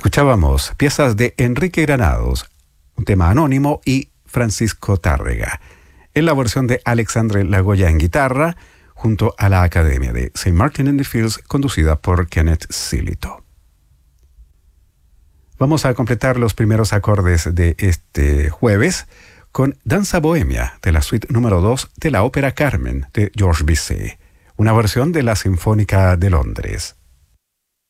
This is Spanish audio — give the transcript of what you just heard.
Escuchábamos piezas de Enrique Granados, un tema anónimo, y Francisco Tárrega, en la versión de Alexandre Lagoya en guitarra, junto a la Academia de St. Martin in the Fields, conducida por Kenneth Silito. Vamos a completar los primeros acordes de este jueves con Danza Bohemia, de la suite número 2 de la ópera Carmen, de Georges Bizet, una versión de la Sinfónica de Londres.